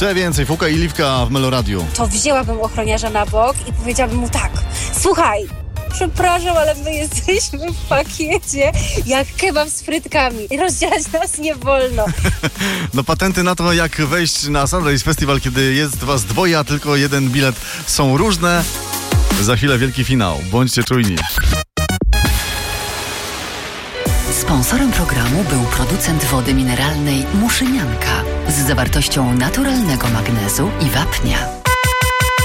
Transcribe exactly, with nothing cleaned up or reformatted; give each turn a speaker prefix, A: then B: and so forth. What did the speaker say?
A: Chcę więcej. Fuka i Liwka w Meloradiu.
B: To wzięłabym ochroniarza na bok i powiedziałabym mu tak: słuchaj, przepraszam, ale my jesteśmy w pakiecie jak kebab z frytkami. Rozdzielać nas nie wolno.
A: No patenty na to, jak wejść na Sunrise Festival, kiedy jest was dwoje, a tylko jeden bilet, są różne. Za chwilę wielki finał. Bądźcie czujni.
C: Sponsorem programu był producent wody mineralnej Muszynianka z zawartością naturalnego magnezu i wapnia.